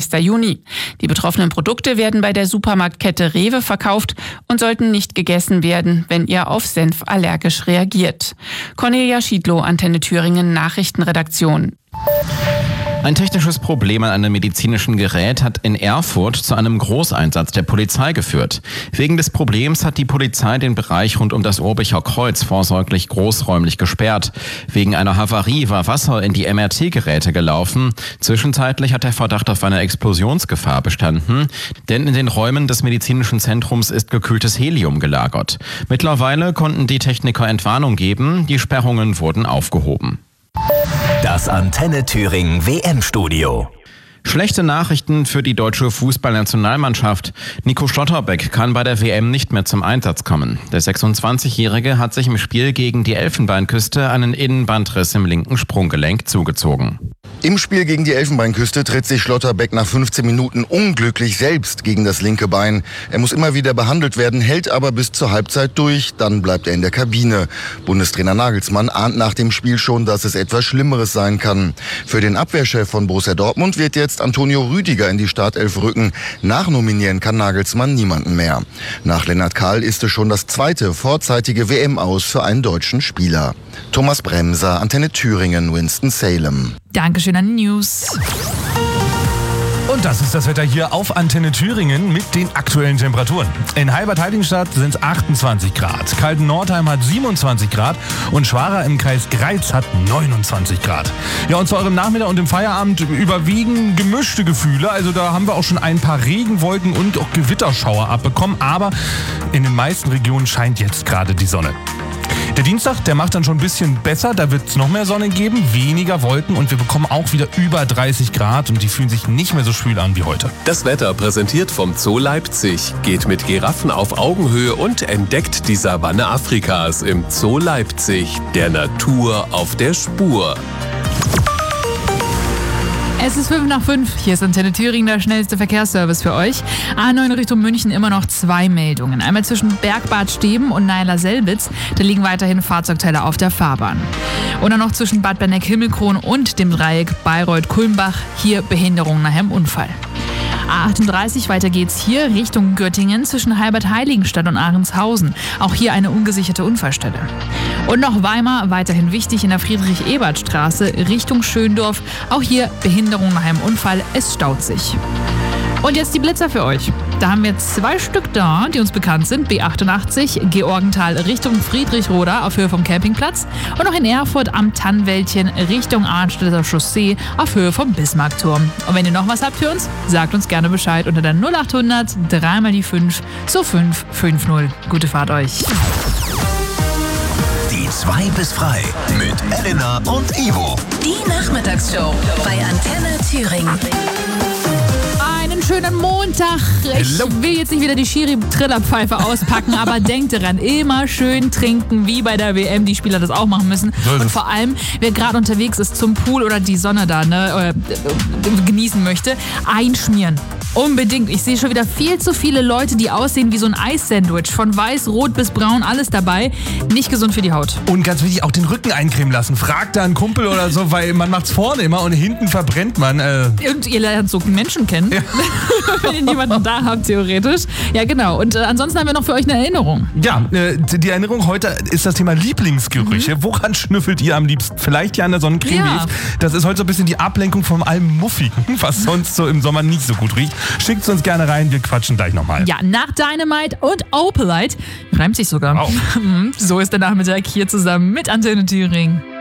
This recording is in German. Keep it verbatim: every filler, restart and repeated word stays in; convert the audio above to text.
zwanzigsten Juni. Die betroffenen Produkte werden bei der Supermarktkette Rewe verkauft und sollten nicht gegessen werden, wenn ihr auf Senf allergisch reagiert. Cornelia Schiedlow, Antenne Thüringen, Nachrichtenredaktion. Ein technisches Problem an einem medizinischen Gerät hat in Erfurt zu einem Großeinsatz der Polizei geführt. Wegen des Problems hat die Polizei den Bereich rund um das Urbicher Kreuz vorsorglich großräumig gesperrt. Wegen einer Havarie war Wasser in die M R T-Geräte gelaufen. Zwischenzeitlich hat der Verdacht auf eine Explosionsgefahr bestanden, denn in den Räumen des medizinischen Zentrums ist gekühltes Helium gelagert. Mittlerweile konnten die Techniker Entwarnung geben, die Sperrungen wurden aufgehoben. Das Antenne Thüringen W M-Studio. Schlechte Nachrichten für die deutsche Fußballnationalmannschaft. Nico Schlotterbeck kann bei der W M nicht mehr zum Einsatz kommen. Der sechsundzwanzigjährige hat sich im Spiel gegen die Elfenbeinküste einen Innenbandriss im linken Sprunggelenk zugezogen. Im Spiel gegen die Elfenbeinküste tritt sich Schlotterbeck nach fünfzehn Minuten unglücklich selbst gegen das linke Bein. Er muss immer wieder behandelt werden, hält aber bis zur Halbzeit durch. Dann bleibt er in der Kabine. Bundestrainer Nagelsmann ahnt nach dem Spiel schon, dass es etwas Schlimmeres sein kann. Für den Abwehrchef von Borussia Dortmund wird jetzt Antonio Rüdiger in die Startelf rücken. Nachnominieren kann Nagelsmann niemanden mehr. Nach Lennart Kahl ist es schon das zweite vorzeitige W M-Aus für einen deutschen Spieler. Thomas Bremser, Antenne Thüringen, Winston-Salem. Dankeschön an die News. Und das ist das Wetter hier auf Antenne Thüringen mit den aktuellen Temperaturen. In Halbertheiligenstadt sind es achtundzwanzig Grad, Kalten-Nordheim hat siebenundzwanzig Grad und Schwara im Kreis Greiz hat neunundzwanzig Grad. Ja, und zu eurem Nachmittag und im Feierabend überwiegen gemischte Gefühle. Also da haben wir auch schon ein paar Regenwolken und auch Gewitterschauer abbekommen. Aber in den meisten Regionen scheint jetzt gerade die Sonne. Der Dienstag, der macht dann schon ein bisschen besser, da wird es noch mehr Sonne geben, weniger Wolken und wir bekommen auch wieder über dreißig Grad und die fühlen sich nicht mehr so schwül an wie heute. Das Wetter präsentiert vom Zoo Leipzig. Geht mit Giraffen auf Augenhöhe und entdeckt die Savanne Afrikas im Zoo Leipzig. Der Natur auf der Spur. Es ist fünf nach fünf. Hier ist Antenne Thüringen, der schnellste Verkehrsservice für euch. A neun Richtung München immer noch zwei Meldungen. Einmal zwischen Bergbad Steben und Naila-Selbitz. Da liegen weiterhin Fahrzeugteile auf der Fahrbahn. Und dann noch zwischen Bad Berneck-Himmelkron und dem Dreieck Bayreuth-Kulmbach. Hier Behinderung nach einem Unfall. A achtunddreißig, weiter geht's hier Richtung Göttingen zwischen Halbert-Heiligenstadt und Ahrenshausen. Auch hier eine ungesicherte Unfallstelle. Und noch Weimar, weiterhin wichtig in der Friedrich-Ebert-Straße Richtung Schöndorf. Auch hier Behinderung nach einem Unfall, es staut sich. Und jetzt die Blitzer für euch. Da haben wir zwei Stück da, die uns bekannt sind. B achtundachtzig, Georgenthal Richtung Friedrichroda auf Höhe vom Campingplatz. Und noch in Erfurt am Tannwäldchen Richtung Arnstädter Chaussee auf Höhe vom Bismarckturm. Und wenn ihr noch was habt für uns, sagt uns gerne Bescheid unter der null achthundert dreimal die fünf zu fünf fünf null. Gute Fahrt euch. Die zwei bis frei mit Elena und Ivo. Die Nachmittagsshow bei Antenne Thüringen. Einen schönen Montag. Ich will jetzt nicht wieder die Schiri-Trillerpfeife auspacken, aber denkt daran, immer schön trinken, wie bei der W M, die Spieler das auch machen müssen. Und vor allem, wer gerade unterwegs ist zum Pool oder die Sonne da ne, äh, genießen möchte, einschmieren. Unbedingt. Ich sehe schon wieder viel zu viele Leute, die aussehen wie so ein Eissandwich. Von weiß, rot bis braun, alles dabei. Nicht gesund für die Haut. Und ganz wichtig, auch den Rücken eincremen lassen. Fragt da einen Kumpel oder so, weil man macht's vorne immer und hinten verbrennt man. Äh. Und ihr lernt so Menschen kennen. Ja. Wenn ihr niemanden da habt, theoretisch. Ja, genau. Und äh, ansonsten haben wir noch für euch eine Erinnerung. Ja, äh, die Erinnerung heute ist das Thema Lieblingsgerüche. Mhm. Woran schnüffelt ihr am liebsten? Vielleicht ja an der Sonnencreme. Ja. Das ist heute so ein bisschen die Ablenkung von allem Muffigen, was sonst so im Sommer nicht so gut riecht. Schickt es uns gerne rein, wir quatschen gleich nochmal. Ja, nach Dynamite und Opalite, reimt sich sogar. Wow. So ist der Nachmittag hier zusammen mit Antenne Thüringen.